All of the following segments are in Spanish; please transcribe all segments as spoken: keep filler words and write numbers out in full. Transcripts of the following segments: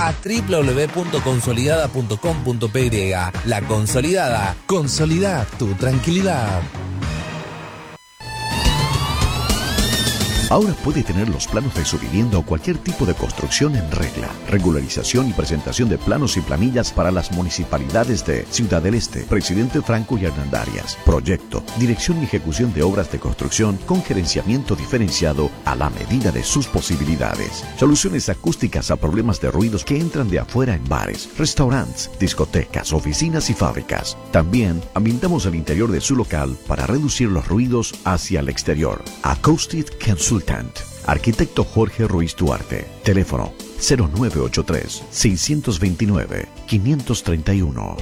a doble u doble u doble u punto consolidada punto com punto pe ye. La Consolidada. Consolida tu tranquilidad. Ahora puede tener los planos de su vivienda o cualquier tipo de construcción en regla. Regularización y presentación de planos y planillas para las municipalidades de Ciudad del Este, Presidente Franco y Hernandarias. Proyecto, dirección y ejecución de obras de construcción con gerenciamiento diferenciado a la medida de sus posibilidades. Soluciones acústicas a problemas de ruidos que entran de afuera en bares, restaurantes, discotecas, oficinas y fábricas. También ambientamos el interior de su local para reducir los ruidos hacia el exterior. Acoustic Consultant. Arquitecto Jorge Ruiz Duarte. Teléfono cero nueve ocho tres, seis dos nueve, cinco tres uno.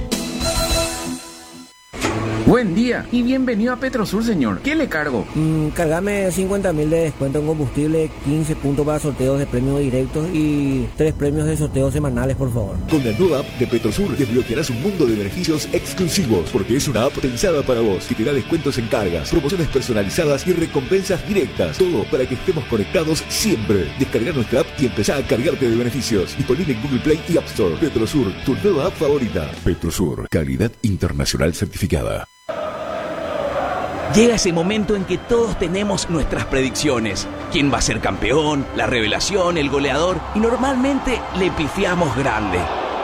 Buen día y bienvenido a Petrosur, señor. ¿Qué le cargo? Mm, cargame cincuenta mil de descuento en combustible, quince puntos para sorteos de premios directos y tres premios de sorteos semanales, por favor. Con la nueva app de Petrosur desbloquearás un mundo de beneficios exclusivos, porque es una app pensada para vos, que te da descuentos en cargas, promociones personalizadas y recompensas directas. Todo para que estemos conectados siempre. Descarga nuestra app y empezá a cargarte de beneficios. Disponible en Google Play y App Store. Petrosur, tu nueva app favorita. Petrosur, calidad internacional certificada. Llega ese momento en que todos tenemos nuestras predicciones. ¿Quién va a ser campeón? La revelación, el goleador. Y normalmente le pifiamos grande.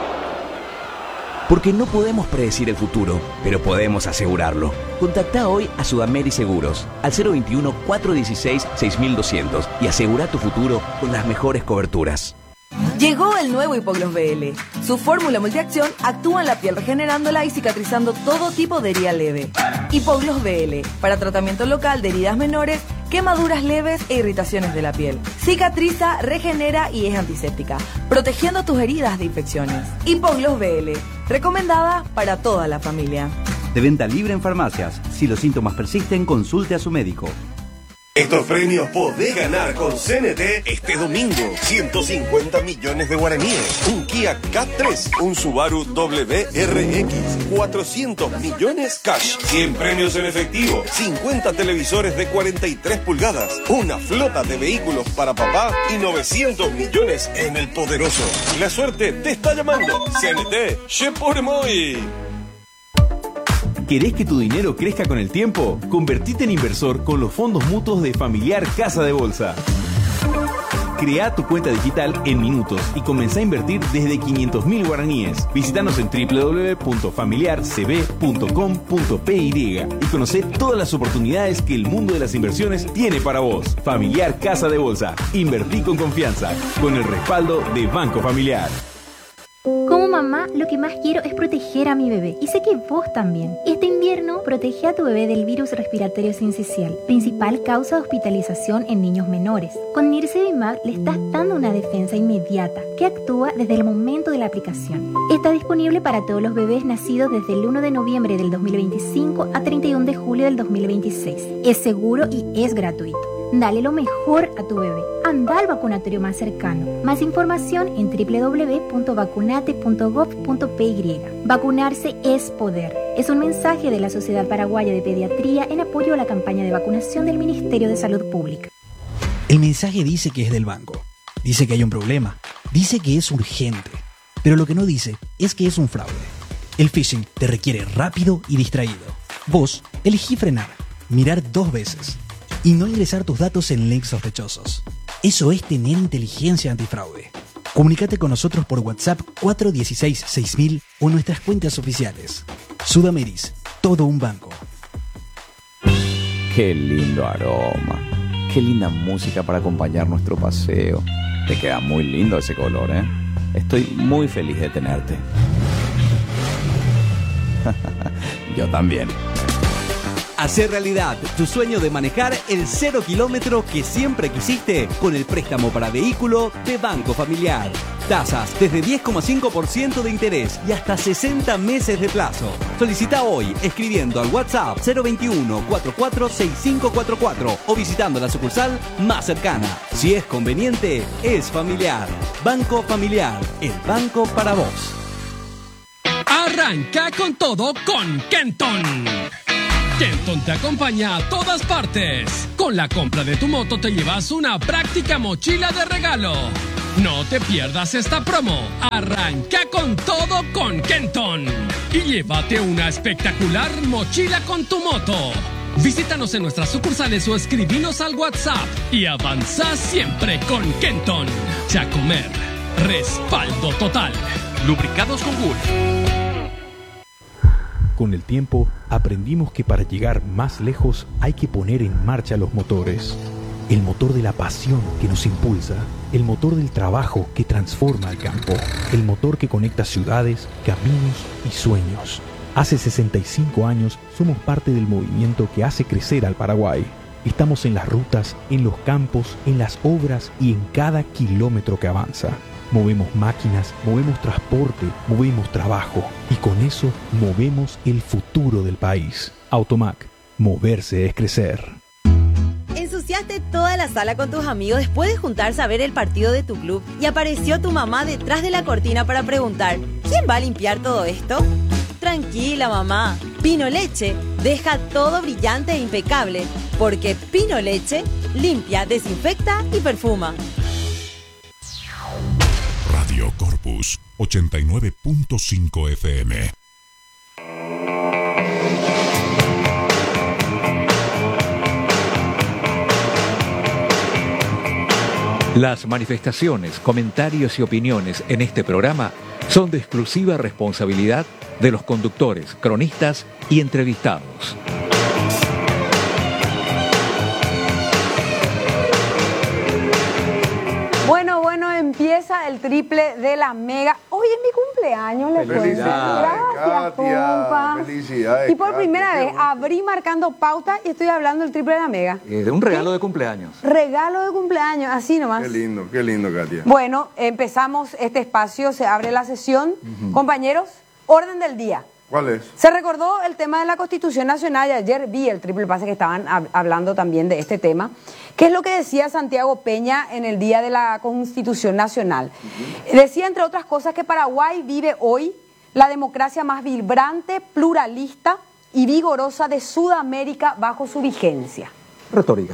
Porque no podemos predecir el futuro, pero podemos asegurarlo. Contacta hoy a Sudameri Seguros al cero veintiuno, cuatrocientos dieciséis, seis mil doscientos y asegura tu futuro con las mejores coberturas. Llegó el nuevo Hipogloss B L. Su fórmula multiacción actúa en la piel regenerándola y cicatrizando todo tipo de herida leve. Hipogloss B L, para tratamiento local de heridas menores, quemaduras leves e irritaciones de la piel. Cicatriza, regenera y es antiséptica, protegiendo tus heridas de infecciones. Hipogloss B L, recomendada para toda la familia. De venta libre en farmacias. Si los síntomas persisten, consulte a su médico. Estos premios podés ganar con C N T este domingo. ciento cincuenta millones de guaraníes, un Kia K tres, un Subaru W R X, cuatrocientos millones cash, cien premios en efectivo, cincuenta televisores de cuarenta y tres pulgadas, una flota de vehículos para papá y novecientos millones en el poderoso. La suerte te está llamando. C N T, je por moi. ¿Querés que tu dinero crezca con el tiempo? Convertite en inversor con los fondos mutuos de Familiar Casa de Bolsa. Crea tu cuenta digital en minutos y comenzá a invertir desde quinientos mil guaraníes. Visítanos en doble u doble u doble u punto familiar c b punto com punto p y y conocé todas las oportunidades que el mundo de las inversiones tiene para vos. Familiar Casa de Bolsa. Invertí con confianza, con el respaldo de Banco Familiar. Como mamá, lo que más quiero es proteger a mi bebé. Y sé que vos también. Este invierno, protege a tu bebé del virus respiratorio sincicial, principal causa de hospitalización en niños menores. Con Nirsevimab le estás dando una defensa inmediata que actúa desde el momento de la aplicación. Está disponible para todos los bebés nacidos desde el primero de noviembre del dos mil veinticinco a treinta y uno de julio del dos mil veintiséis. Es seguro y es gratuito. Dale lo mejor a tu bebé. Anda al vacunatorio más cercano. Más información en doble u doble u doble u punto vacunate punto gov punto pe y. Vacunarse es poder. Es un mensaje de la Sociedad Paraguaya de Pediatría en apoyo a la campaña de vacunación del Ministerio de Salud Pública. El mensaje dice que es del banco. Dice que hay un problema. Dice que es urgente. Pero lo que no dice es que es un fraude. El phishing te requiere rápido y distraído. Vos elegí frenar, mirar dos veces y no ingresar tus datos en links sospechosos. Eso es tener inteligencia antifraude. Comunícate con nosotros por WhatsApp cuatro uno seis seis mil o nuestras cuentas oficiales. Sudameris, todo un banco. Qué lindo aroma. Qué linda música para acompañar nuestro paseo. Te queda muy lindo ese color, ¿eh? Estoy muy feliz de tenerte. Yo también. Hacer realidad tu sueño de manejar el cero kilómetro que siempre quisiste con el préstamo para vehículo de Banco Familiar. Tasas desde diez coma cinco por ciento de interés y hasta sesenta meses de plazo. Solicita hoy escribiendo al WhatsApp cero veintiuno, cuarenta y cuatro, sesenta y cinco cuarenta y cuatro o visitando la sucursal más cercana. Si es conveniente, es familiar. Banco Familiar, el banco para vos. Arranca con todo con Kenton. Kenton te acompaña a todas partes. Con la compra de tu moto te llevas una práctica mochila de regalo. No te pierdas esta promo. Arranca con todo con Kenton y llévate una espectacular mochila con tu moto. Visítanos en nuestras sucursales o escribinos al WhatsApp y avanza siempre con Kenton. Chacomer, respaldo total. Lubricados con Gulf. Con el tiempo, aprendimos que para llegar más lejos hay que poner en marcha los motores. El motor de la pasión que nos impulsa, el motor del trabajo que transforma el campo, el motor que conecta ciudades, caminos y sueños. Hace sesenta y cinco años somos parte del movimiento que hace crecer al Paraguay. Estamos en las rutas, en los campos, en las obras y en cada kilómetro que avanza. Movemos máquinas, movemos transporte, movemos trabajo y con eso movemos el futuro del país. Automac, moverse es crecer. Ensuciaste toda la sala con tus amigos después de juntarse a ver el partido de tu club y apareció tu mamá detrás de la cortina para preguntar: ¿quién va a limpiar todo esto? Tranquila, mamá. Pino Leche deja todo brillante e impecable, porque Pino Leche limpia, desinfecta y perfuma. Radio Corpus ochenta y nueve punto cinco F M. Las manifestaciones, comentarios y opiniones en este programa son de exclusiva responsabilidad de los conductores, cronistas y entrevistados. Bueno, bueno, empieza el triple de la Mega. Hoy es mi cumpleaños, les cuento. Gracias, compa. Felicidades. Y por Katia, primera vez bueno. abrí marcando pauta y estoy hablando del triple de la Mega. Eh, un regalo de cumpleaños. Regalo de cumpleaños, así nomás. Qué lindo, qué lindo, Katia. Bueno, empezamos este espacio, se abre la sesión. Uh-huh. Compañeros, orden del día. ¿Cuál es? Se recordó el tema de la Constitución Nacional y ayer vi el triple pase que estaban hab- hablando también de este tema. ¿Qué es lo que decía Santiago Peña en el día de la Constitución Nacional? Uh-huh. Decía, entre otras cosas, que Paraguay vive hoy la democracia más vibrante, pluralista y vigorosa de Sudamérica bajo su vigencia. Retórica.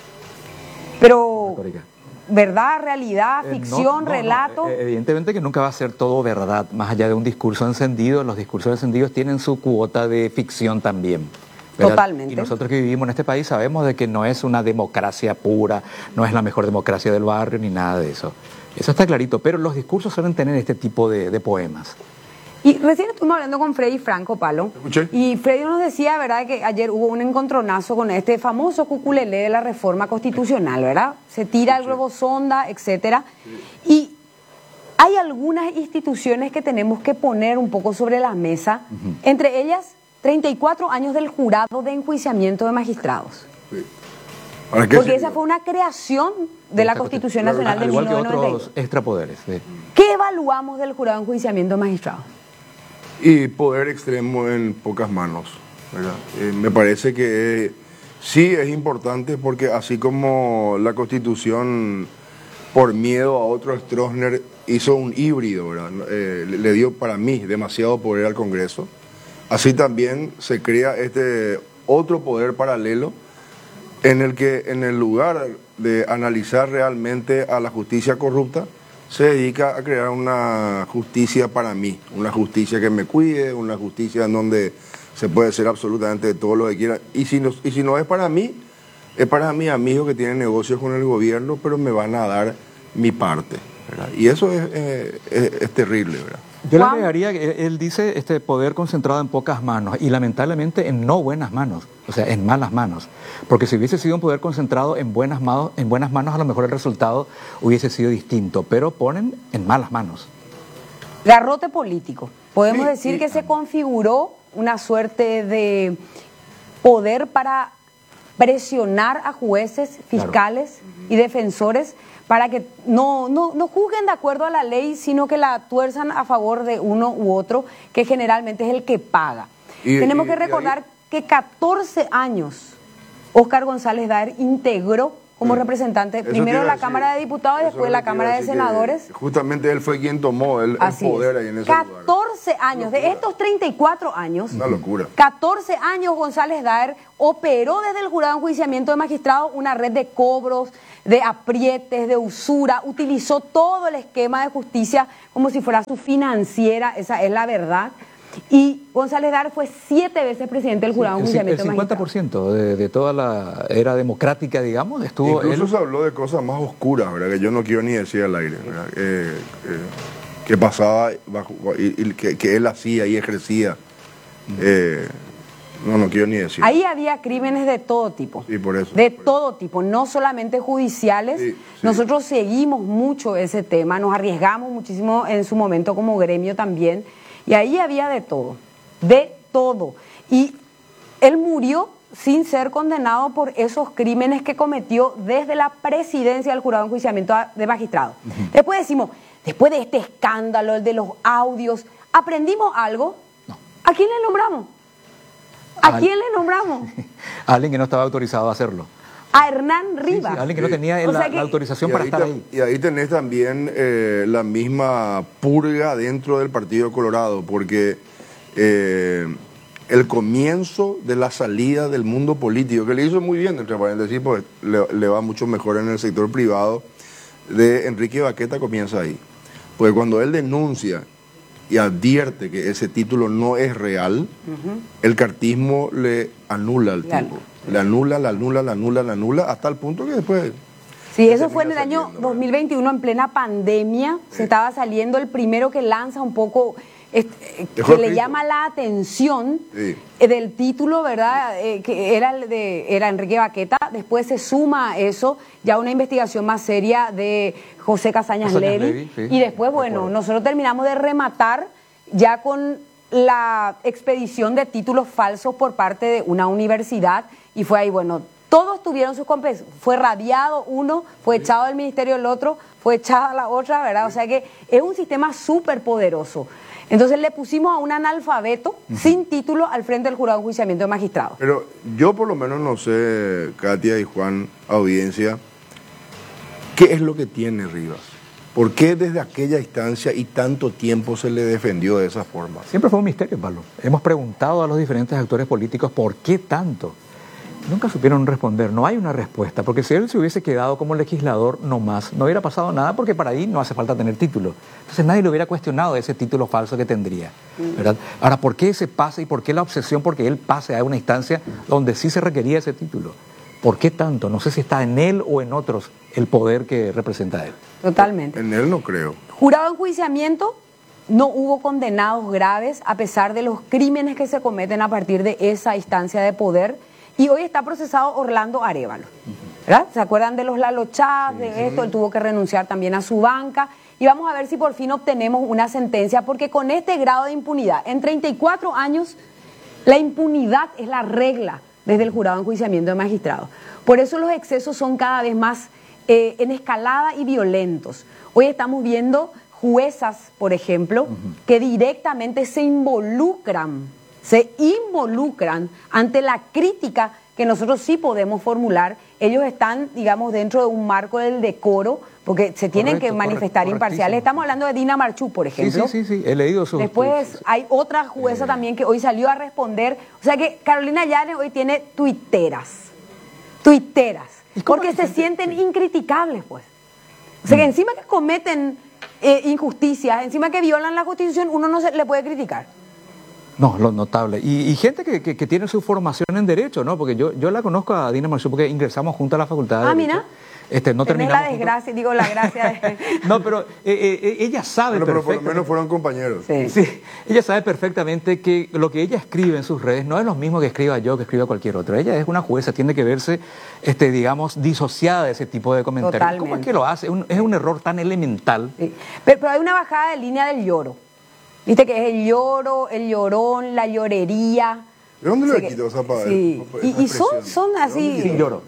Pero... Retórica. ¿Verdad, realidad, Eh, ficción, no, no, relato? no, evidentemente que nunca va a ser todo verdad, más allá de un discurso encendido. Los discursos encendidos tienen su cuota de ficción también, ¿verdad? Totalmente. Y nosotros que vivimos en este país sabemos de que no es una democracia pura, no es la mejor democracia del barrio, ni nada de eso. Eso está clarito, pero los discursos suelen tener este tipo de, de poemas. Y recién estuvimos hablando con Freddy Franco, Palo. ¿Escuché? Y Freddy nos decía, ¿verdad?, que ayer hubo un encontronazo con este famoso cuculelé de la reforma constitucional, ¿verdad? Se tira el globo sonda, etcétera. Y hay algunas instituciones que tenemos que poner un poco sobre la mesa, uh-huh. Entre ellas, treinta y cuatro años del jurado de enjuiciamiento de magistrados. Sí. ¿Para qué? Porque esa fue una creación de la Constitución Nacional de mil novecientos noventa y uno. Igual que otros extrapoderes. Sí. ¿Qué evaluamos del jurado de enjuiciamiento de magistrados? Y poder extremo en pocas manos, ¿verdad? Eh, me parece que eh, sí es importante porque así como la Constitución, por miedo a otro Stroessner, hizo un híbrido, ¿verdad? Eh, le, le dio para mí demasiado poder al Congreso, así también se crea este otro poder paralelo en el que, en el lugar de analizar realmente a la justicia corrupta, se dedica a crear una justicia para mí, una justicia que me cuide, una justicia en donde se puede hacer absolutamente todo lo que quiera. Y si no, y si no es para mí, es para mis amigos que tienen negocios con el gobierno, pero me van a dar mi parte, ¿verdad? Y eso es, eh, es, es terrible, ¿verdad? Yo le agregaría que él dice este poder concentrado en pocas manos y lamentablemente en no buenas manos, o sea, en malas manos. Porque si hubiese sido un poder concentrado en buenas manos, en buenas manos a lo mejor el resultado hubiese sido distinto, pero ponen en malas manos. Garrote político. Podemos Sí, decir sí. que se configuró una suerte de poder para presionar a jueces, fiscales y defensores para que no, no, no juzguen de acuerdo a la ley, sino que la tuerzan a favor de uno u otro, que generalmente es el que paga. Y- Tenemos y- que y recordar que catorce años Óscar González Daer integró como Sí. representante, Eso primero te iba en a la decir. Cámara de Diputados y Eso después es en la lo que iba a Cámara de decir, que Senadores. Justamente él fue quien tomó el, el Así poder es. ahí en ese lugar. catorce catorce años, de estos treinta y cuatro años, Una locura. catorce años González Daer operó desde el jurado de enjuiciamiento de magistrados una red de cobros, de aprietes, de usura, utilizó todo el esquema de justicia como si fuera su financiera, esa es la verdad. Y González Daer fue siete veces presidente del jurado de Sí, el, enjuiciamiento el de cincuenta por ciento de, de toda la era democrática, digamos, estuvo Incluso él. se habló de cosas más oscuras, ¿verdad? Que yo no quiero ni decir al aire, ¿verdad? Eh, eh, que pasaba, bajo, y, y que, que él hacía y ejercía. Eh, no, no quiero ni decir. Ahí había crímenes de todo tipo. Y por eso. De todo tipo, no solamente judiciales. Sí, sí. Nosotros seguimos mucho ese tema, nos arriesgamos muchísimo en su momento como gremio también. Y ahí había de todo, de todo. Y él murió sin ser condenado por esos crímenes que cometió desde la presidencia del jurado de enjuiciamiento de magistrados. Uh-huh. Después decimos, después de este escándalo, el de los audios, ¿aprendimos algo? No. ¿A quién le nombramos? ¿A Al... quién le nombramos? A alguien que no estaba autorizado a hacerlo. A Hernán Rivas. Sí, sí, alguien que no tenía o la, sea que... la autorización y para ahí estar te, ahí. Y ahí tenés también eh, la misma purga dentro del Partido Colorado, porque eh, el comienzo de la salida del mundo político, que le hizo muy bien, entre paréntesis, pues le, le va mucho mejor en el sector privado, de Enrique Baqueta comienza ahí. Porque cuando él denuncia y advierte que ese título no es real, uh-huh. el cartismo le anula al claro. tipo. Le anula, la anula, la anula, la anula, hasta el punto que después... Sí, eso fue en el año dos mil veintiuno, en plena pandemia. Sí. Se estaba saliendo el primero que lanza un poco, este, que le llama la atención sí. del título, ¿verdad? Eh, que era, el de, era Enrique Baqueta. Después se suma a eso ya una investigación más seria de José Casañas, Casañas Levy. Levy sí. Y después, bueno, Recuerdo. nosotros terminamos de rematar ya con la expedición de títulos falsos por parte de una universidad. Y fue ahí, bueno, todos tuvieron sus compensaciones. Fue radiado uno, fue echado del ministerio el otro, fue echada la otra, ¿verdad? O sea que es un sistema súper poderoso. Entonces le pusimos a un analfabeto uh-huh. sin título al frente del jurado de enjuiciamiento de magistrados. Pero yo por lo menos no sé, Katia y Juan, audiencia, ¿qué es lo que tiene Rivas? ¿Por qué desde aquella instancia y tanto tiempo se le defendió de esa forma? Siempre fue un misterio, Pablo. Hemos preguntado a los diferentes actores políticos por qué tanto. Nunca supieron responder, no hay una respuesta, porque si él se hubiese quedado como legislador nomás, no hubiera pasado nada, porque para ahí no hace falta tener título. Entonces nadie le hubiera cuestionado ese título falso que tendría, ¿verdad? Ahora, ¿por qué ese pase y por qué la obsesión porque él pase a una instancia donde sí se requería ese título? ¿Por qué tanto? No sé si está en él o en otros el poder que representa él. Totalmente. En él no creo. Jurado de enjuiciamiento, no hubo condenados graves a pesar de los crímenes que se cometen a partir de esa instancia de poder. Y hoy está procesado Orlando Arévalo, ¿verdad? ¿Se acuerdan de los Lalo Chávez, sí, de sí. esto? Él tuvo que renunciar también a su banca. Y vamos a ver si por fin obtenemos una sentencia, porque con este grado de impunidad, en treinta y cuatro años, la impunidad es la regla desde el jurado de enjuiciamiento de magistrados. Por eso los excesos son cada vez más eh, en escalada y violentos. Hoy estamos viendo juezas, por ejemplo, uh-huh. que directamente se involucran se involucran ante la crítica que nosotros sí podemos formular. Ellos están, digamos, dentro de un marco del decoro, porque se tienen correcto, que manifestar correcto, imparciales. Estamos hablando de Dina Marchú, por ejemplo. Sí, sí, sí, sí. He leído su... Después su, hay otra jueza eh, también que hoy salió a responder. O sea que Carolina Llanes hoy tiene tuiteras, tuiteras, porque se sienten sí. incriticables, pues. O sea que mm. encima que cometen eh, injusticias, encima que violan la Constitución, uno no se le puede criticar. No, lo notable. Y, y gente que, que, que tiene su formación en Derecho, ¿no? Porque yo, yo la conozco a Dina Marchú porque ingresamos juntos a la Facultad de ah, Derecho. Mira. Este, no Tenés terminamos la desgracia, juntos. digo la gracia de... No, pero eh, eh, ella sabe bueno, pero por lo perfectamente... menos fueron compañeros. Sí. sí. Ella sabe perfectamente que lo que ella escribe en sus redes no es lo mismo que escriba yo, que escriba cualquier otro. Ella es una jueza, tiene que verse, este, digamos, disociada de ese tipo de comentarios. Totalmente. ¿Cómo es que lo hace? Es un, es un error tan elemental. Sí. Pero, pero hay una bajada de línea del lloro. Viste que es el lloro, el llorón, la llorería. ¿De dónde lo quitó esa palabra? Sí. Y, y son, son así. Sí, lloro.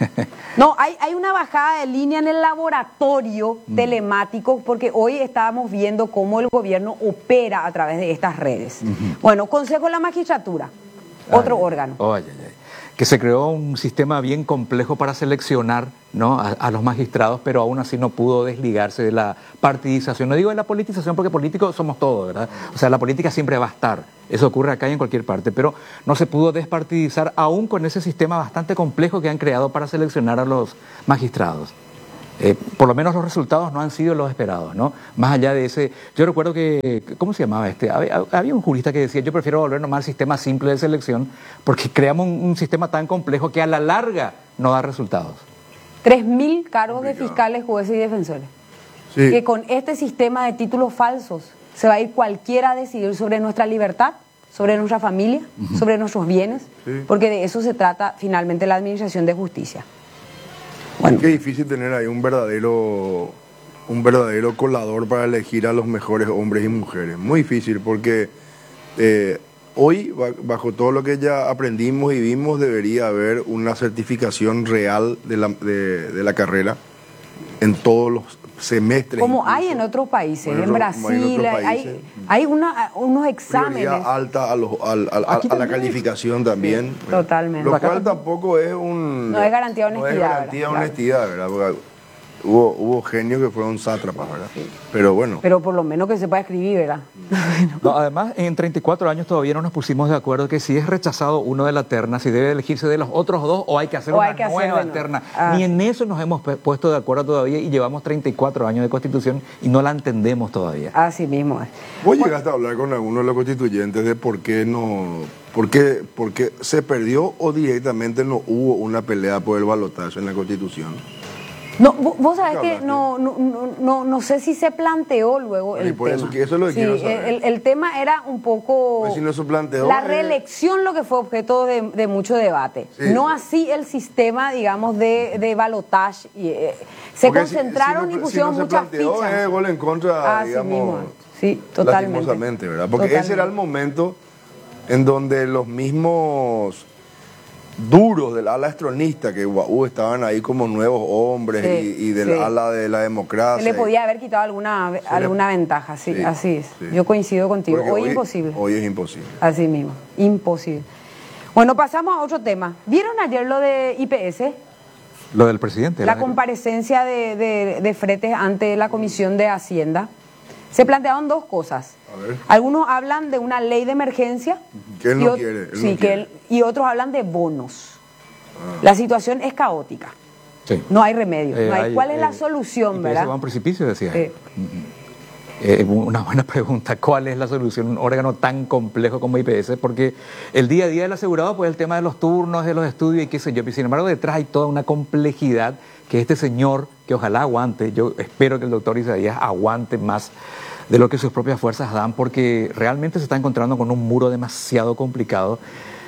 No, hay, hay una bajada de línea en el laboratorio mm. telemático, porque hoy estábamos viendo cómo el gobierno opera a través de estas redes. Mm-hmm. Bueno, Consejo de la Magistratura, otro ay, órgano. Ay, ay, ay. que se creó un sistema bien complejo para seleccionar, ¿no?, a, a los magistrados, pero aún así no pudo desligarse de la partidización. No digo de la politización porque políticos somos todos, ¿verdad? O sea, la política siempre va a estar. Eso ocurre acá y en cualquier parte, pero no se pudo despartidizar aún con ese sistema bastante complejo que han creado para seleccionar a los magistrados. Eh, por lo menos los resultados no han sido los esperados, ¿no? Más allá de ese... Yo recuerdo que... ¿Cómo se llamaba este? Había, había un jurista que decía, yo prefiero volver nomás al sistema simple de selección porque creamos un, un sistema tan complejo que a la larga no da resultados. Tres mil cargos de fiscales, jueces y defensores. Sí. Que con este sistema de títulos falsos se va a ir cualquiera a decidir sobre nuestra libertad, sobre nuestra familia, uh-huh. sobre nuestros bienes, sí. porque de eso se trata finalmente la administración de justicia. Bueno. Qué difícil tener ahí un verdadero, un verdadero colador para elegir a los mejores hombres y mujeres. Muy difícil porque eh, hoy, bajo todo lo que ya aprendimos y vimos, debería haber una certificación real de la, de, de la carrera en todos los semestres. Como incluso. hay en otros países, Bueno, en Brasil, en otros países. hay, hay una, unos exámenes. Prioridad alta a, los, a, a, a, a la calificación también. Sí, totalmente. Lo cual tampoco es un... No es garantía de honestidad. No es garantía de ¿verdad? honestidad, ¿verdad? Porque hubo, hubo genios que fueron sátrapas, ¿verdad? Sí. Pero bueno. Pero por lo menos que sepa escribir, ¿verdad? No, además, en treinta y cuatro años todavía no nos pusimos de acuerdo que si es rechazado uno de la terna, si debe elegirse de los otros dos o hay que hacer o una hay que nueva hacer terna. Ah. Ni en eso nos hemos puesto de acuerdo todavía y llevamos treinta y cuatro años de Constitución y no la entendemos todavía. Así mismo es. ¿Vos llegaste a hablar con alguno de los constituyentes de por qué no... ¿Por qué, por qué se perdió o directamente no hubo una pelea por el balotaje en la Constitución? No, vos sabés que no, no, no, no sé si se planteó luego el y por tema. Eso, que eso es lo que sí, quiero saber. El, el tema era un poco... Pues si no se planteó, la eh... reelección, lo que fue objeto de, de mucho debate. Sí. No así el sistema, digamos, de, de balotaje. Eh, se Porque concentraron si, si no, y pusieron si no muchas planteó, fichas. Eh, gol en contra, ah, digamos, mismo. Sí, totalmente. lastimosamente, ¿verdad? Porque totalmente. ese era el momento en donde los mismos... duros del ala estronista, que uh, estaban ahí como nuevos hombres sí, y, y del sí. ala de la democracia. Se le podía haber quitado alguna, alguna le... ventaja, sí, sí, así es. Sí. Yo coincido contigo. Hoy, hoy es imposible. Hoy es imposible. Así mismo, imposible. Bueno, pasamos a otro tema. ¿Vieron ayer lo de I P S? Lo del presidente. La, la comparecencia de, de, de Fretes ante la Comisión de Hacienda. Se plantearon dos cosas. Algunos hablan de una ley de emergencia. Que él no quiere. Él sí, no que quiere. Él, y otros hablan de bonos. Ah. La situación es caótica. Sí. No hay remedio. Eh, no hay, hay, ¿Cuál es eh, la solución, verdad? Se va a un precipicio, decía. Sí. Eh, una buena pregunta. ¿Cuál es la solución? Un órgano tan complejo como I P S, porque el día a día del asegurado, pues el tema de los turnos, de los estudios y qué sé yo. Y sin embargo, detrás hay toda una complejidad que este señor, que ojalá aguante, yo espero que el doctor Isaías aguante más de lo que sus propias fuerzas dan, porque realmente se está encontrando con un muro demasiado complicado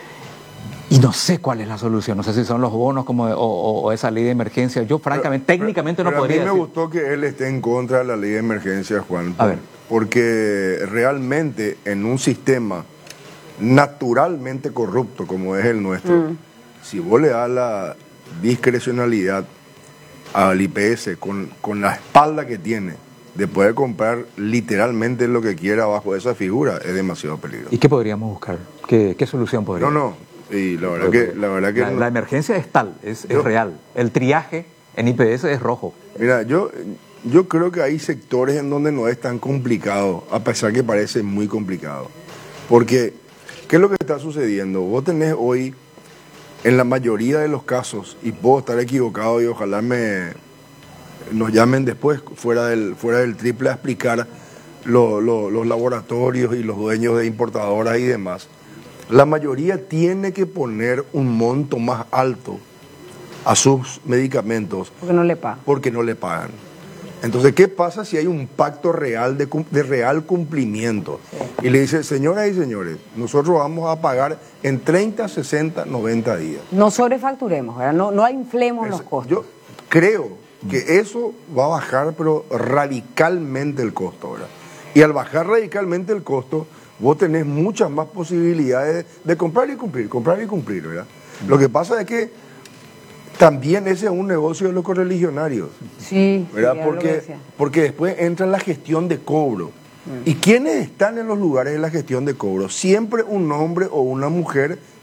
y no sé cuál es la solución, no sé si son los bonos como de, o, o, o esa ley de emergencia. Yo francamente, pero, técnicamente pero, no podría pero a mí me decir. gustó que él esté en contra de la ley de emergencia, Juan, a ver. porque realmente en un sistema naturalmente corrupto como es el nuestro, mm. si vos le das la discrecionalidad al I P S con, con la espalda que tiene de poder comprar literalmente lo que quiera bajo esa figura, es demasiado peligroso. ¿Y qué podríamos buscar? ¿Qué, qué solución podríamos? No, no, y la verdad que... La, verdad que la, no. la emergencia es tal, es, yo, es real. El triaje en I P S es rojo. Mira, yo, yo creo que hay sectores en donde no es tan complicado, a pesar que parece muy complicado. Porque, ¿qué es lo que está sucediendo? Vos tenés hoy, en la mayoría de los casos, y puedo estar equivocado y ojalá me... nos llamen después fuera del fuera del triple a explicar lo, lo, los laboratorios y los dueños de importadoras y demás. La mayoría tiene que poner un monto más alto a sus medicamentos porque no le pagan. Porque no le pagan. Entonces, ¿qué pasa si hay un pacto real de, de real cumplimiento? Sí. Y le dice, señoras y señores, nosotros vamos a pagar en treinta, sesenta, noventa días. No sobrefacturemos, ¿verdad? No, no inflemos es, los costos. Yo creo que eso va a bajar, pero radicalmente el costo, ¿verdad? Y al bajar radicalmente el costo, vos tenés muchas más posibilidades de comprar y cumplir, comprar y cumplir, ¿verdad? Mm. Lo que pasa es que también ese es un negocio de los correligionarios. Sí, ¿verdad? Sí, porque, porque después entra la gestión de cobro. Mm. ¿Y quiénes están en los lugares de la gestión de cobro? Siempre un hombre o una mujer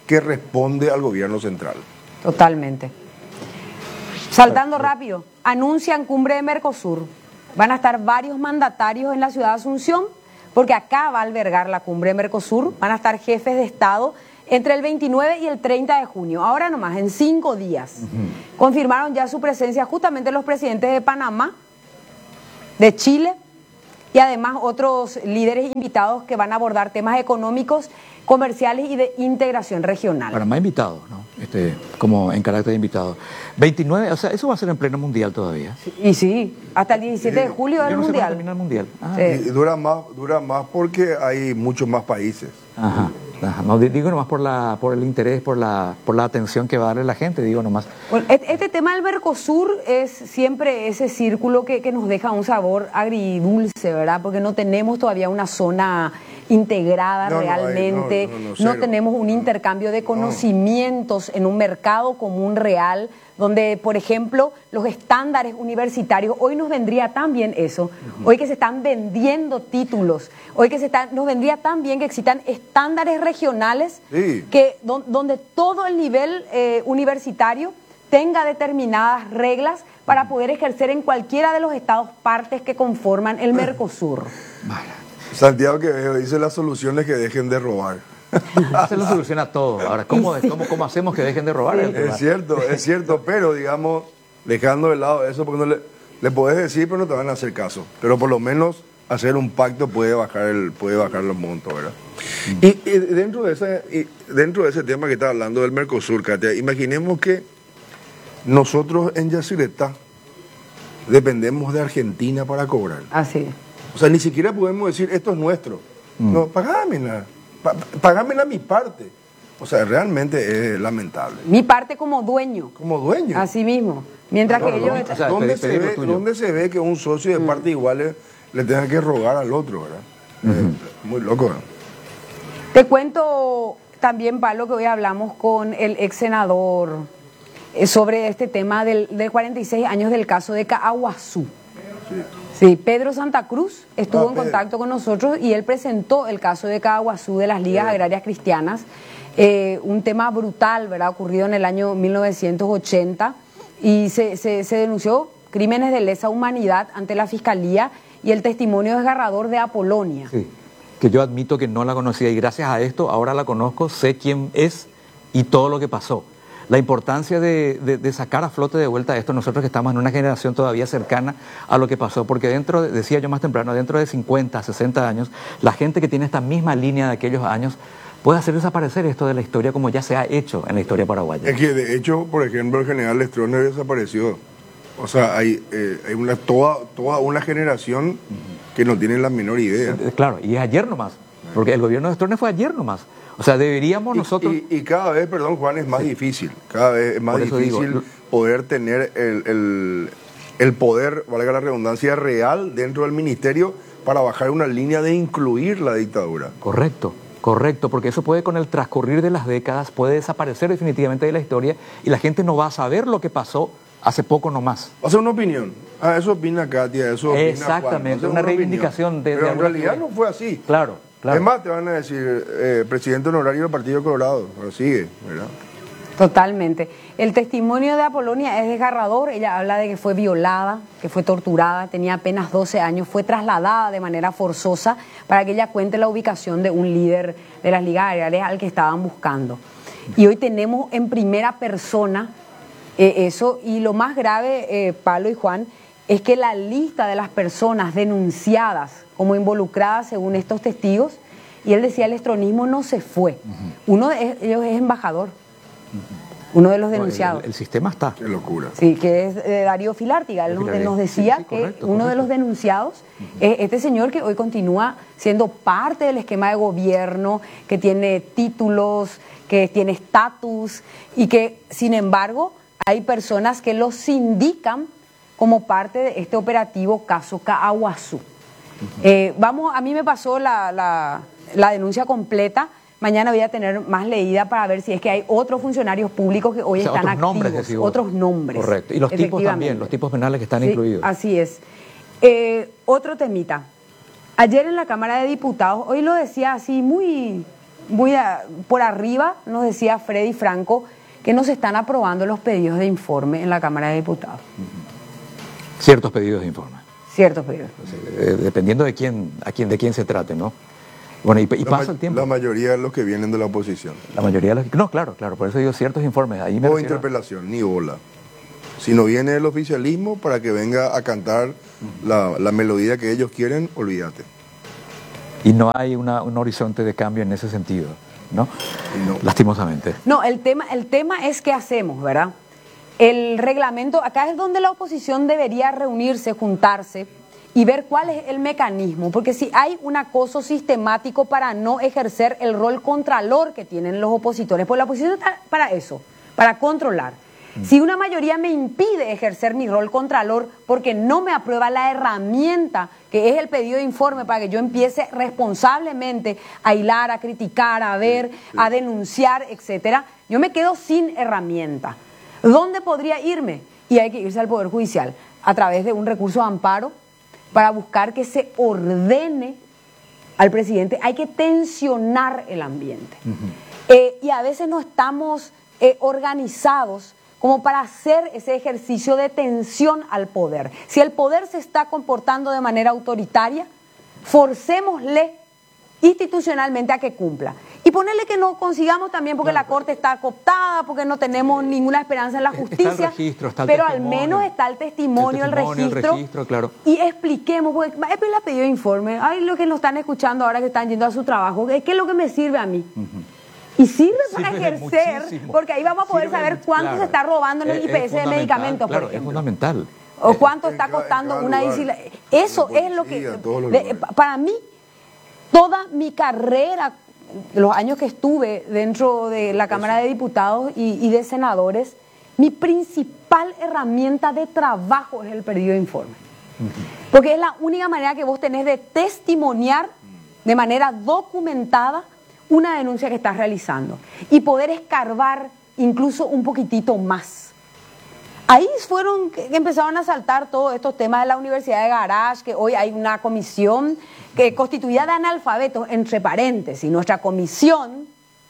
que responde al gobierno central. Totalmente. Saltando rápido, anuncian cumbre de Mercosur. Van a estar varios mandatarios en la ciudad de Asunción, porque acá va a albergar la cumbre de Mercosur. Van a estar jefes de Estado entre el veintinueve y el treinta de junio. Ahora nomás, en cinco días. Uh-huh. Confirmaron ya su presencia justamente los presidentes de Panamá, de Chile, y además otros líderes invitados que van a abordar temas económicos, comerciales y de integración regional. Panamá invitado, ¿no? Este, como en carácter de invitado. veintinueve, o sea, eso va a ser en pleno mundial todavía. Sí, y sí, hasta el diecisiete de julio del Yo no sé mundial. cuándo termina el mundial. Ah, sí. Y dura más, dura más porque hay muchos más países. Ajá. Ajá. No, digo nomás por la, por el interés, por la, por la atención que va a darle la gente, digo nomás. Bueno, este tema del Mercosur es siempre ese círculo que, que nos deja un sabor agridulce, ¿verdad? Porque no tenemos todavía una zona integrada no, realmente, no, hay, no, no, no, no tenemos un intercambio de conocimientos no. en un mercado común real, donde, por ejemplo, los estándares universitarios, hoy nos vendría tan bien eso, uh-huh. hoy que se están vendiendo títulos, hoy que se están, nos vendría tan bien que existan estándares regionales, sí. que don, donde todo el nivel eh, universitario tenga determinadas reglas para poder ejercer en cualquiera de los estados partes que conforman el Mercosur. Vale. Santiago que dice las soluciones que dejen de robar. Se lo soluciona todo. Ahora, ¿cómo, sí. ¿cómo, cómo hacemos que dejen de robar? Sí. Es cierto, es cierto, pero digamos, dejando de lado eso, porque no le, le podés decir, pero no te van a hacer caso. Pero por lo menos hacer un pacto puede bajar el, puede bajar los montos, ¿verdad? Mm. Y, y dentro de ese, y dentro de ese tema que está hablando del Mercosur, Katia, imaginemos que nosotros en Yacyretá dependemos de Argentina para cobrar. Así. O sea, ni siquiera podemos decir, esto es nuestro. Mm. No, pagámela. Pa, pagámela mi parte. O sea, realmente es lamentable. Mi parte como dueño. Como dueño. Así mismo. Mientras no, que no, ellos... O sea, ¿dónde, se ve, ¿Dónde se ve que un socio de mm. partes iguales le tenga que rogar al otro, verdad? Uh-huh. eh, muy loco, ¿verdad? Te cuento también, Pablo, que hoy hablamos con el ex senador eh, sobre este tema del, de cuarenta y seis años del caso de Caaguazú. Sí. Sí, Pedro Santa Cruz estuvo ah, en contacto con nosotros y él presentó el caso de Caaguazú de las Ligas sí. Agrarias Cristianas, eh, un tema brutal, ¿verdad? Ocurrido en el año mil novecientos ochenta y se, se, se denunció crímenes de lesa humanidad ante la Fiscalía y el testimonio desgarrador de Apolonia. Sí, que yo admito que no la conocía y gracias a esto ahora la conozco, sé quién es y todo lo que pasó. La importancia de, de, de sacar a flote de vuelta esto, nosotros que estamos en una generación todavía cercana a lo que pasó, porque dentro, de, decía yo más temprano, dentro de cincuenta, sesenta años, la gente que tiene esta misma línea de aquellos años puede hacer desaparecer esto de la historia como ya se ha hecho en la historia paraguaya. Es que de hecho, por ejemplo, el general Stroessner desapareció. O sea, hay, eh, hay una, toda, toda una generación uh-huh. que no tiene la menor idea. Claro, y es ayer nomás, porque el gobierno de Stroessner fue ayer nomás. O sea, deberíamos y, nosotros... Y, y cada vez, perdón Juan, es más sí. difícil, cada vez es más difícil digo, poder tener el, el, el poder, valga la redundancia, real dentro del ministerio para bajar una línea de incluir la dictadura. Correcto, correcto, porque eso puede con el transcurrir de las décadas, puede desaparecer definitivamente de la historia y la gente no va a saber lo que pasó hace poco nomás. O sea, una opinión. Ah, eso opina Katia, eso opina Exactamente, Juan. una, una reivindicación de... Pero de en realidad no fue así. Claro. Claro. Es más, te van a decir, eh, presidente honorario del Partido Colorado, pero sigue, ¿verdad? Totalmente. El testimonio de Apolonia es desgarrador. Ella habla de que fue violada, que fue torturada, tenía apenas doce años, fue trasladada de manera forzosa para que ella cuente la ubicación de un líder de las ligas agrarias al que estaban buscando. Y hoy tenemos en primera persona eh, eso, y lo más grave, eh, Pablo y Juan, es que la lista de las personas denunciadas como involucradas según estos testigos, y él decía, el estronismo no se fue. Uh-huh. Uno de ellos es embajador, uh-huh. uno de los denunciados. El, el, el sistema está. Qué locura. Sí, que es eh, Darío Filártiga. Él nos, nos decía sí, sí, correcto, que uno correcto. de los denunciados uh-huh. es este señor que hoy continúa siendo parte del esquema de gobierno, que tiene títulos, que tiene estatus, y que, sin embargo, hay personas que los sindican como parte de este operativo caso Caaguazú. Uh-huh. Eh, vamos, a mí me pasó la, la, la denuncia completa. Mañana voy a tener más leída para ver si es que hay otros funcionarios públicos que hoy o sea, están otros activos, nombres, otros nombres. Correcto. Y los tipos también, los tipos penales que están sí, incluidos. Así es. Eh, otro temita. Ayer en la Cámara de Diputados, hoy lo decía así muy muy a- por arriba, nos decía Freddy Franco, que no se están aprobando los pedidos de informe en la Cámara de Diputados. Ciertos pedidos de informe. Ciertos pedidos. Eh, dependiendo de quién, a quién, de quién se trate, ¿no? Bueno, y, y La pasa ma- el tiempo. La mayoría de los que vienen de la oposición. La mayoría de los... No, claro, claro, por eso digo ciertos informes. Ahí me O refiero- interpelación, ni bola. Si no viene el oficialismo para que venga a cantar la, la melodía que ellos quieren, olvídate. Y no hay una, un horizonte de cambio en ese sentido, ¿no? Lastimosamente. No, el tema, el tema es qué hacemos, ¿verdad? El reglamento, acá es donde la oposición debería reunirse, juntarse y ver cuál es el mecanismo, porque si hay un acoso sistemático para no ejercer el rol contralor que tienen los opositores, pues la oposición está para eso, para controlar. Si una mayoría me impide ejercer mi rol contralor porque no me aprueba la herramienta que es el pedido de informe para que yo empiece responsablemente a hilar, a criticar, a ver, a denunciar, etcétera, yo me quedo sin herramienta. ¿Dónde podría irme? Y hay que irse al Poder Judicial a través de un recurso de amparo para buscar que se ordene al presidente. Hay que tensionar el ambiente. Eh, y a veces no estamos eh, organizados como para hacer ese ejercicio de tensión al poder. Si el poder se está comportando de manera autoritaria, forcémosle institucionalmente a que cumpla. Y ponerle que no consigamos también porque la Corte está cooptada, porque no tenemos ninguna esperanza en la justicia, Está el registro, está el pero al testimonio. menos está el testimonio, el, testimonio, registro, el registro, claro. y expliquemos, porque él ha pedido informe, ay, lo que nos están escuchando ahora que están yendo a su trabajo, ¿qué es lo que me sirve a mí? Y sirve para Sirve ejercer, muchísimo. porque ahí vamos a poder Sirve saber mucho, cuánto claro. se está robando en el Es- I P S es de fundamental, medicamentos, claro, por ejemplo. es fundamental. O cuánto está costando una disciplina. Eso es lo que... de- para mí, toda mi carrera, los años que estuve dentro de la Cámara de Diputados y, y de senadores, mi principal herramienta de trabajo es el pedido de informe. Porque es la única manera que vos tenés de testimoniar de manera documentada una denuncia que estás realizando y poder escarbar incluso un poquitito más. Ahí fueron que empezaron a saltar todos estos temas de la Universidad de Garage, que hoy hay una comisión que constituida de analfabetos, entre paréntesis. Nuestra comisión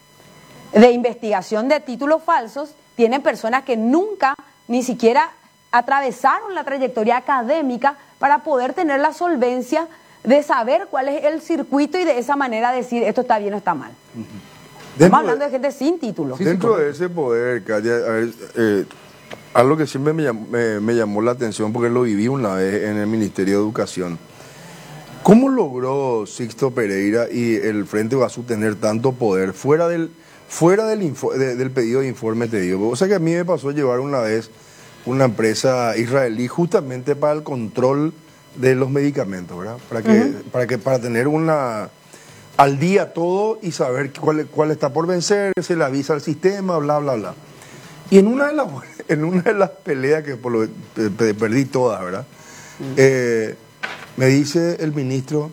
de investigación de títulos falsos tiene personas que nunca ni siquiera atravesaron la trayectoria académica para poder tener la solvencia de saber cuál es el circuito y de esa manera decir esto está bien o está mal. Estamos hablando de gente sin título. Dentro de ese poder, Katia, a ver, eh, algo que siempre me llamó, me, me llamó la atención porque lo viví una vez en el Ministerio de Educación. ¿Cómo logró Sixto Pereira y el Frente Guazú tener tanto poder fuera del fuera del, info, de, del pedido de informe, te digo? O sea que a mí me pasó llevar una vez una empresa israelí justamente para el control de los medicamentos, ¿verdad? Para que, uh-huh. para que para tener una al día todo y saber cuál, cuál está por vencer, se le avisa al sistema, bla, bla, bla. Y en una de las, en una de las peleas que por lo, pe, perdí todas, ¿verdad? Uh-huh. Eh, me dice el ministro,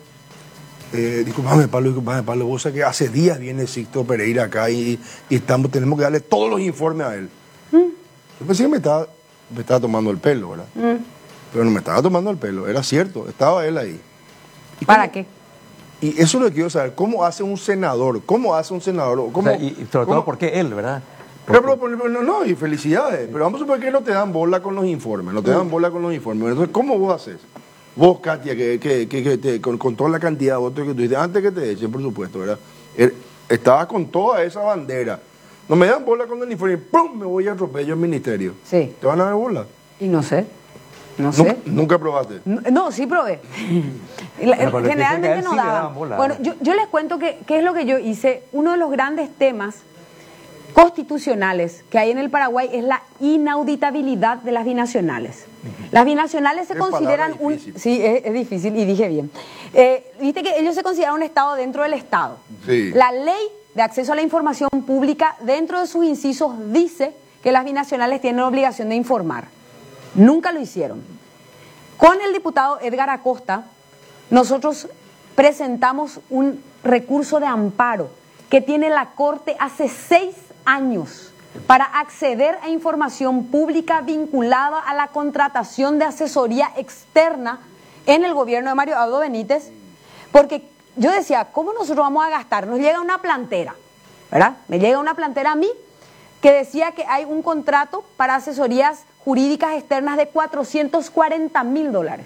eh, disculpame Pablo, disculpame Pablo, vos sabés que hace días viene Sixto Pereira acá y, y estamos, tenemos que darle todos los informes a él. Uh-huh. Yo pensé que me estaba, me estaba tomando el pelo, ¿verdad? Uh-huh. Pero no me estaba tomando el pelo, era cierto, estaba él ahí. ¿Para qué? Y eso es lo que quiero saber, ¿cómo hace un senador? ¿Cómo hace un senador? ¿Cómo, o sea, y, y sobre todo, ¿por qué él, verdad? Pero, pero, pero, no, no, y felicidades, pero vamos a suponer que no te dan bola con los informes, no te dan bola con los informes. Entonces, ¿cómo vos haces? Vos, Katia, que, que, que, que te, con, con toda la cantidad de votos que tú dices, antes que te echen, por supuesto, ¿verdad? Er, estabas con toda esa bandera. No me dan bola con el informe, ¡pum! Me voy a atropello al ministerio. Sí. ¿Te van a dar bola? Y no sé. No sé. ¿Nunca, ¿Nunca probaste? No, no, sí probé. Bueno, generalmente no sí daban. Bola, bueno, yo, yo les cuento que, qué es lo que yo hice. Uno de los grandes temas constitucionales que hay en el Paraguay es la inauditabilidad de las binacionales. Uh-huh. Las binacionales se es consideran un... Sí, es, es difícil y dije bien. Eh, Viste que ellos se consideran un Estado dentro del Estado. Sí. La ley de acceso a la información pública, dentro de sus incisos, dice que las binacionales tienen la obligación de informar. Nunca lo hicieron. Con el diputado Edgar Acosta, nosotros presentamos un recurso de amparo que tiene la Corte hace seis años para acceder a información pública vinculada a la contratación de asesoría externa en el gobierno de Mario Abdo Benítez, porque yo decía, ¿cómo nosotros vamos a gastar? Nos llega una plantera, ¿verdad? Me llega una plantera a mí que decía que hay un contrato para asesorías jurídicas externas de cuatrocientos cuarenta mil dólares.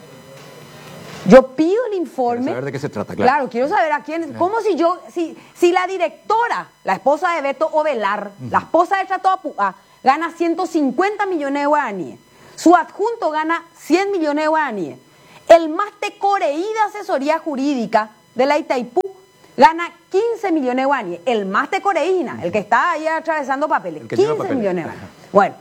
Yo pido el informe. Quiero saber de qué se trata, claro. Claro, quiero saber a quién. ¿Cómo si yo, si, si la directora, la esposa de Beto Ovelar, uh-huh. la esposa de Chato Apuá, gana ciento cincuenta millones de guaraníes, su adjunto gana cien millones de guaraníes, el máster Coreí de asesoría jurídica de la Itaipú gana quince millones de guaraníes, el máster Coreína, uh-huh. el que está ahí atravesando papeles, quince papeles. millones de guaraníes. Bueno,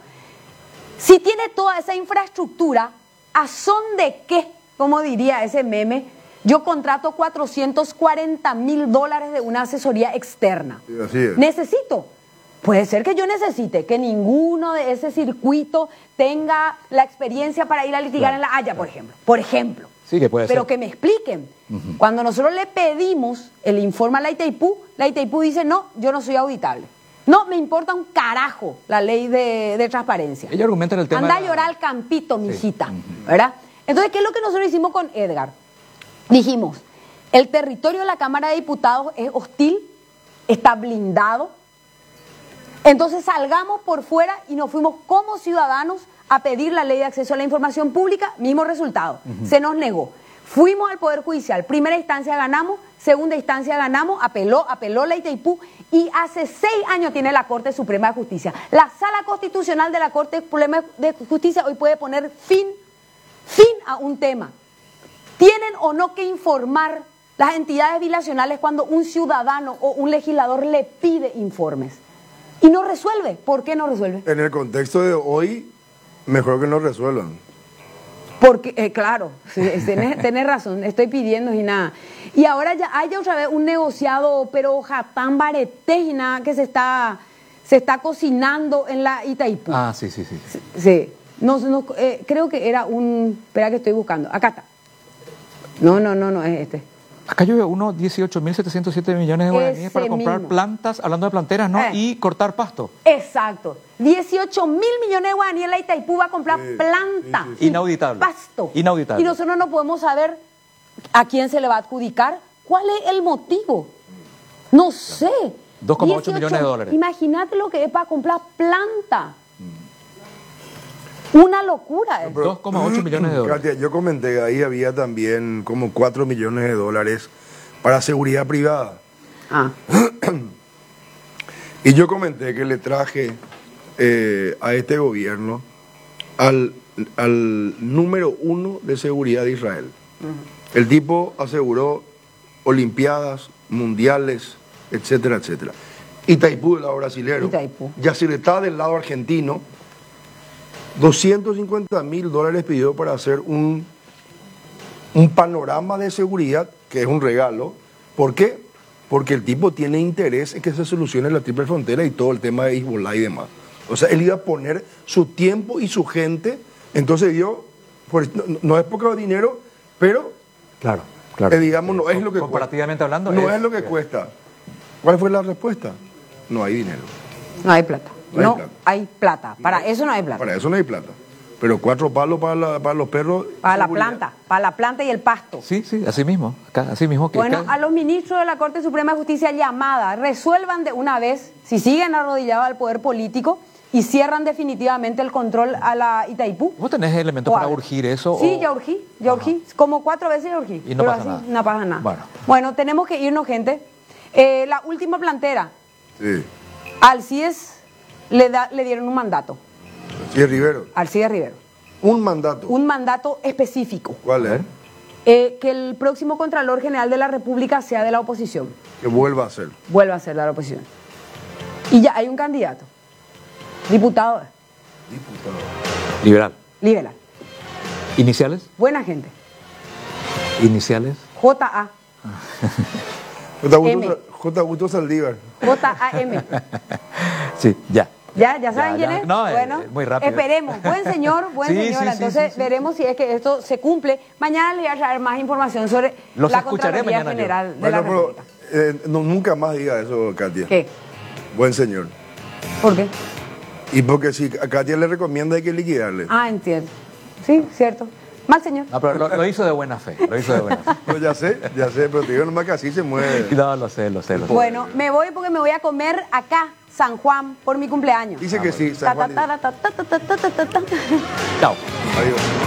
si tiene toda esa infraestructura, ¿a son de qué? Como diría ese meme, yo contrato cuatrocientos cuarenta mil dólares de una asesoría externa. Sí, así es. Necesito. Puede ser que yo necesite que ninguno de ese circuito tenga la experiencia para ir a litigar claro, en La Haya, claro. por ejemplo. Por ejemplo. Sí, que puede Pero ser. que me expliquen. Uh-huh. Cuando nosotros le pedimos el informe a la Itaipú, la Itaipú dice, no, yo no soy auditable. No, me importa un carajo la ley de, de transparencia. Ella argumenta en el tema... Anda de la... a llorar al campito, mijita, sí. uh-huh. ¿verdad? Entonces, ¿qué es lo que nosotros hicimos con Edgar? Dijimos, el territorio de la Cámara de Diputados es hostil, está blindado. Entonces salgamos por fuera y nos fuimos como ciudadanos a pedir la ley de acceso a la información pública, mismo resultado, uh-huh. se nos negó. Fuimos al Poder Judicial, primera instancia ganamos, segunda instancia ganamos, apeló, apeló la Itaipú y hace seis años tiene la Corte Suprema de Justicia. La Sala Constitucional de la Corte Suprema de Justicia hoy puede poner fin Fin a un tema. ¿Tienen o no que informar las entidades bilacionales cuando un ciudadano o un legislador le pide informes? Y no resuelve. ¿Por qué no resuelve? En el contexto de hoy, mejor que no resuelvan. Porque, eh, claro, tenés, tenés razón, estoy pidiendo y nada. Y ahora ya hay otra vez un negociado, pero jatán bareté y nada, que se está, se está cocinando en la Itaipú. Ah, sí, sí, sí. Sí. sí. No, no, eh, creo que era un... Espera que estoy buscando. Acá está. No, no, no, no, es este. Acá yo veo uno dieciocho mil setecientos siete millones de guaraníes para comprar mismo. plantas, hablando de planteras, ¿no? Eh. Y cortar pasto. Exacto. dieciocho mil millones de guaraníes la Itaipú va a comprar Sí, planta. sí, sí, sí. Inauditable. Pasto. Inauditable. Y nosotros no podemos saber a quién se le va a adjudicar. ¿Cuál es el motivo? No sé. dos coma ocho millones de dólares. Imagínate lo que es para comprar planta. Una locura. No, dos coma ocho millones de dólares. Katia, yo comenté, ahí había también como cuatro millones de dólares para seguridad privada. Ah. Y yo comenté que le traje eh, a este gobierno al, al número uno de seguridad de Israel. Uh-huh. El tipo aseguró olimpiadas, mundiales, etcétera, etcétera. Itaipú del lado brasilero. Itaipú. Yacyretá del lado argentino. doscientos cincuenta mil dólares pidió para hacer un, un panorama de seguridad, que es un regalo. ¿Por qué? Porque el tipo tiene interés en que se solucione la triple frontera y todo el tema de Hezbollah y demás. O sea, él iba a poner su tiempo y su gente. Entonces yo, pues, no, no es poco dinero, pero claro, claro. Eh, digamos, no es lo que comparativamente cuesta. hablando, no es, es lo que cuesta. ¿Cuál fue la respuesta? No hay dinero. No hay plata. No hay No plata. hay plata. Para No, eso no hay plata. Para eso no hay plata. Pero cuatro palos para, la- para los perros. Para la seguridad. planta. Para la planta y el pasto. Sí, sí, así mismo. Acá, así mismo que Bueno, acá- a los ministros de la Corte Suprema de Justicia llamada, resuelvan de una vez, si siguen arrodillados al poder político y cierran definitivamente el control a la Itaipú. ¿Vos tenés elementos O para a- urgir eso? Sí, o- ya urgí, ya urgí. Como cuatro veces ya urgí. Y no pero pasa así nada. no pasa nada. Bueno. Bueno, tenemos que irnos, gente. Eh, la última plantera, Sí. al C I E S le, da, le dieron un mandato. Sí, Rivero. Al C I E S Rivero. Un mandato. Un mandato específico. ¿Cuál es? Eh, que el próximo Contralor General de la República sea de la oposición. Que vuelva a ser. Vuelva a ser de la oposición. Y ya hay un candidato. Diputado. Liberal. Liberal. ¿Iniciales? Buena gente. ¿Iniciales? J A. J. Augusto M. Sa- J. Augusto Saldívar. J A M. Sí, ya. ¿Ya, ya saben Ya, quién ya. es? No, eh, bueno, eh, muy rápido. esperemos. Buen señor, buen Sí, señor. sí, sí, Entonces sí, sí. veremos si es que esto se cumple. Mañana les voy a traer más información sobre Los la escucharé Contraloría mañana yo. General de Bueno, la pero República. eh, no, nunca más diga eso, Katia. ¿Qué? Buen señor. ¿Por qué? Y porque si a Katia le recomienda hay que liquidarle. Ah, entiendo. Sí, cierto. Mal, señor. No, pero lo, lo hizo de buena fe, lo hizo de buena fe. No, ya sé, ya sé, pero te digo nomás que así se mueve. No, lo sé, lo sé, lo sé. Bueno, me voy porque me voy a comer acá, San Juan, por mi cumpleaños. Dice que sí, Ta, San ta, Juan. ta, ta, ta, ta, ta, ta, ta, ta. Chao. Adiós.